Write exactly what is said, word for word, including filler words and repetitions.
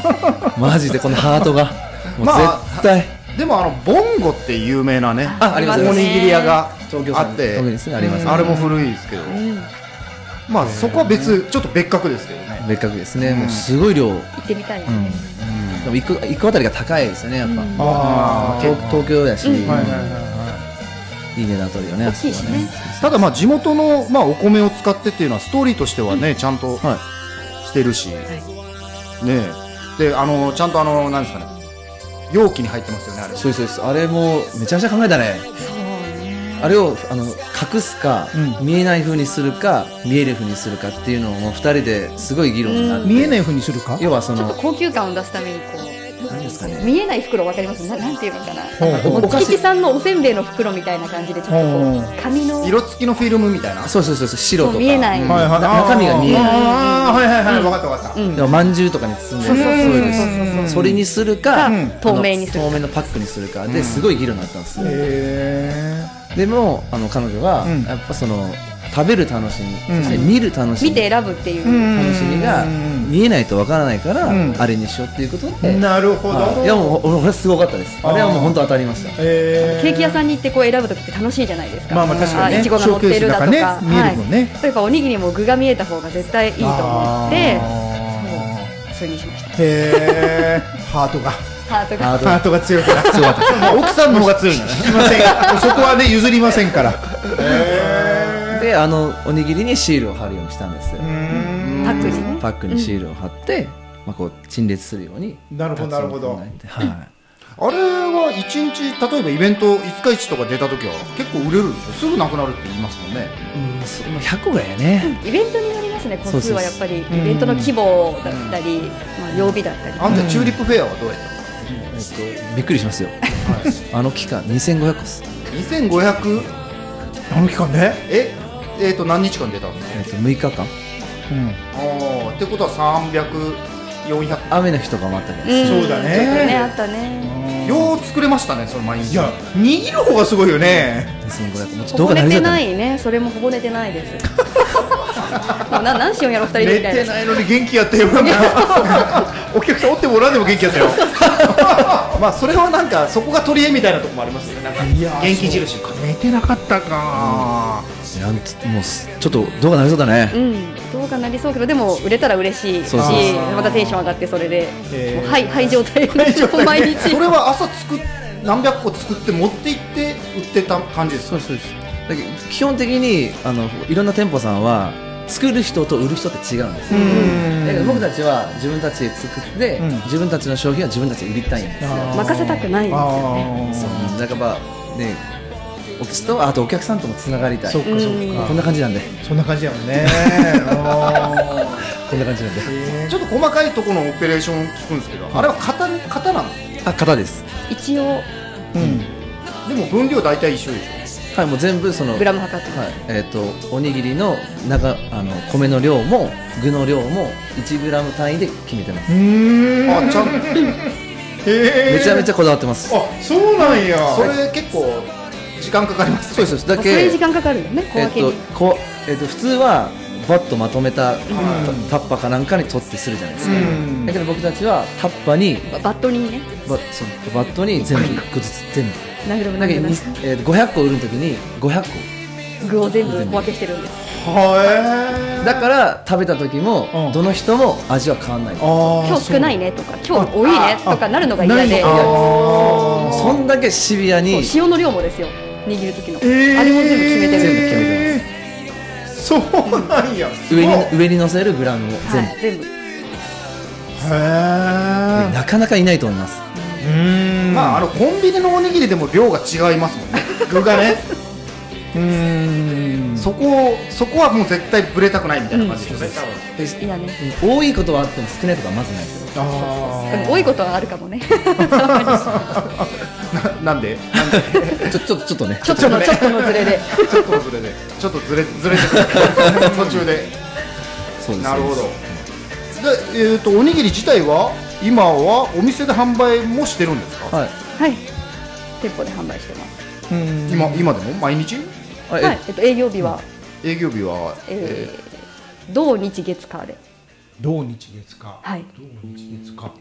マジでこのハートがもうまあ絶対、 でもあのボンゴって有名なねあありますおにぎり屋が東京さんあって特にですねありますね、 あれも古いですけど、まあそこは別ちょっと別格ですけどね。 別格ですね、 うんもうすごい量、 行ってみたいですね。 でも行く行くあたりが高いですよねやっぱ、 あー東東京やし、 うんはいはいはいはいいい値段取るよね、 大きいしねあそこはね。 ただまあ地元のまあお米を使ってっていうのはストーリーとしてはねちゃんとはしてるし、ねえであのちゃんとあのなんですかね容器に入ってますよねあれ。 い、そうですそうです、あれもめちゃめちゃ考えたね。 そうね。 あれをあの隠すか、 うん見えない風にするか見える風にするかっていうのをもうふたりですごい議論になって、 見えない風にするか。 要はそのちょっと高級感を出すためにこう。 何ですかね、 見えない袋わかります？な、なんていうのかな。 ほうほうもち吉さんのおせんべいの袋みたいな感じでちょっとほうこう紙の色付きのフィルムみたいな。 そうそうそうそう、白とかそう見えないうんはいはい、 な中身が見えない、 ああはいはいはい分かった分かった。 うんでもまんじゅうとかに包んでそうそうそうそうですそうそうそうそれにするか、 かあの透明にするか透明のパックにするかですごい議論になったんですよ、 へでもあの彼女は、 うんやっぱその食べる楽しみ、 うんそして見る楽しみ見て選ぶっていう。 うん楽しみがうん見えないとわからないから、 うんあれにしようっていうことで、 え。なるほど。 はいいやもう俺俺はすごかったです。あれはもう本当当たりました。 えケーキ屋さんに行ってこう選ぶときって楽しいじゃないですか。 まあまあ確かにね。 あいちごが乗ってるだとか、 ショーケースの中ね見えるもんね。 はい、やっぱおにぎりも具が見えた方が絶対いいと思ってあそれにしました。 ーへーハートがハートがハードハートが強いから。 強かった。 奥さんの方が強いんだね。 すいません。そこはね譲りませんから。 であのおにぎりにシールを貼るようにしたんですよ。 パックにね。 パックにシールを貼って、まあこう陳列するように。 なるほどなるほど。 はい。 あれはいちにち例えばイベントいつかいちとか出た時は結構売れるんですよ。すぐなくなるって言いますもんね。 うん、そまあひゃっこぐらいやね。 イベントによりますね。個数はやっぱりイそうそうベントの規模だったり、まあ曜日だったり。 あんたチューリップフェアはどうやったの？ えっとびっくりしますよ。あの期間にせんごひゃくこです。 にせんごひゃくあの期間ね。 ええーと何日間出たんですか？ えっとむいかかん。 うん。 ああってことはさんびゃく、よんひゃく雨の日とかもあったけど。 んそうだねちょっとねあったね。 よう作れましたねその毎日。 いや握る方がすごいよね。 にせんごひゃくもうちょっと動画ほぼ寝てなりそうだったね。 ないね。それもほぼ寝てないです。もうな何しようんやろ二人で寝みたいな。 てないのに元気やったよ。お客さんおってもおらんでも元気やったよ。 まあそれはなんかそこが取り柄みたいなところもありますよね。なんかいやー元気印か。 寝てなかったか。 なんつもうすちょっと動画なりそうだね。 うん、どうかなりそうけどでも売れたら嬉しいし、 そうそうそうまたテンション上がってそれで、 へーもうハイハイ状態で毎日それは朝作っ何百個作って持って行って売ってた感じですか？ そうです。だけど基本的にあのいろんな店舗さんは作る人と売る人って違うんですよ。 んだけど僕たちは自分たちで作って、 うん自分たちの商品は自分たちで売りたいんですよ。 任せたくないんですよね。 あそうだからまあね、お客とあとお客さんともつながりたい。 そっかそっかこんな感じなんで、 ーそんな感じやもんね。 こんな感じなんで。 ちょっと細かいところのオペレーション聞くんですけど、あれは型型なんですか？ あ、型です。 一応うん。 でも分量大体一緒でしはい、もう全部そのグラム測ってます、 はい、えっ、とおにぎりの中あの米の量も具の量もいちグラム単位で決めてます。 うーん。 ょ。あちゃんへーめちゃめちゃこだわってます。 あ、そうなんや。 それ結構時間かかりますね。 そうです。だそれけ時間かかるよね小えっ、と分けに、 こえっ、と普通はバッとまとめたタッパーかなんかに取ってするじゃないですか。 うんだけど僕たちはタッパーにババットにねバそうバットに全部いっこずつ全部。 なるほどなだけどにるほどえーとごひゃっこ売るときにごひゃっこ。 具を全部小分けしてるんですはだから食べた時もうんどの人も味は変わんない。 い。あ今日少ないねとか今日多いねとかなるのが嫌でないのかそんだけシビアそうに塩の量もですよ握る時の、 えーあれも全部決めてる全部決めてます。そうなんや。 上にへ上に乗せるグラムを全部。 はい全部え。 なかなかいないと思います。 うーん。 まああのコンビニのおにぎりでも量が違いますもんね。 具がね。うーん。 そこをそこはもう絶対ブレたくないみたいな感じですよね。 いやね多いことはあっても少ないことはまずないですよ。 あでも多いことはあるかもねななんで？なんで？ ちょちょちょっとね。 ちょっとのちょっとのズレでちょっとずれで、ちょっとずれずれてくる途中で。 そうです。 なるほど。で、えっとおにぎり自体は今はお店で販売もしてるんですか？ はい。 はい店舗で販売してますあ。うん。 今今でも毎日？ あえはい、えっと、営業日は、 営業日は、 えー、土日月火で、 土日月か。 はい、 土日月か。